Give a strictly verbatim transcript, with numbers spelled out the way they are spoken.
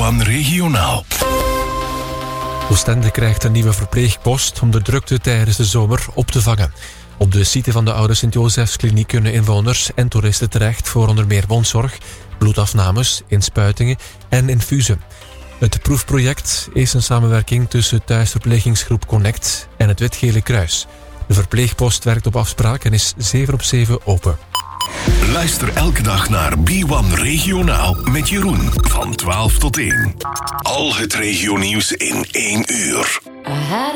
one Regionaal. Oostende krijgt een nieuwe verpleegpost om de drukte tijdens de zomer op te vangen. Op de site van de oude Sint-Josefskliniek kunnen inwoners en toeristen terecht voor onder meer mondzorg, bloedafnames, inspuitingen en infusen. Het proefproject is een samenwerking tussen thuisverplegingsgroep Connect en het Wit-Gele Kruis. De verpleegpost werkt op afspraak en is zeven op zeven open. Luister elke dag naar B one Regionaal met Jeroen van twaalf tot één. Al het regionieuws in één uur.